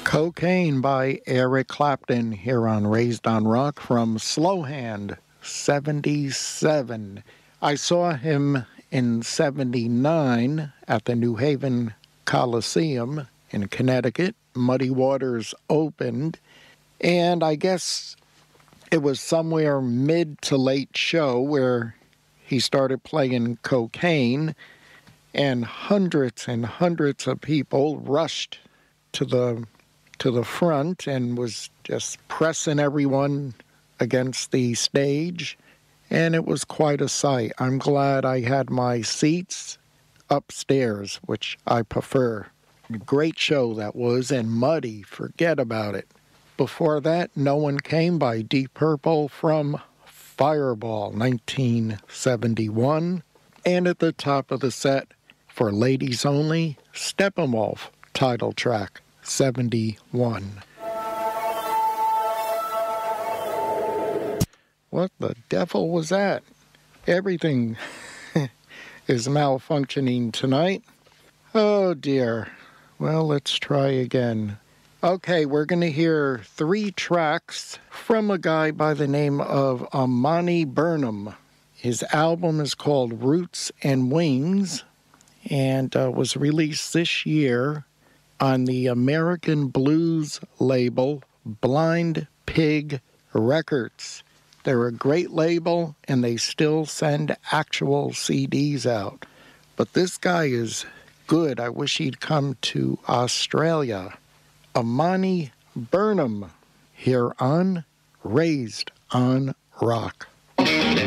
Cocaine by Eric Clapton here on Raised on Rock from Slowhand, 77. I saw him in 79 at the New Haven Coliseum in Connecticut. Muddy Waters opened, and I guess it was somewhere mid to late show where he started playing Cocaine, and hundreds of people rushed to the front and was just pressing everyone against the stage, and it was quite a sight. I'm glad I had my seats upstairs, which I prefer. Great show that was, and Muddy, forget about it. Before that, No One Came by Deep Purple from Fireball, 1971. And at the top of the set, for ladies only, Steppenwolf, title track, 71. What the devil was that? Everything is malfunctioning tonight. Oh dear. Well, let's try again. Okay, we're going to hear 3 tracks from a guy by the name of Amani Burnham. His album is called Roots and Wings and was released this year on the American blues label Blind Pig Records. They're a great label, and they still send actual CDs out. But this guy is good. I wish he'd come to Australia. Amani Burnham, here on Raised on Rock.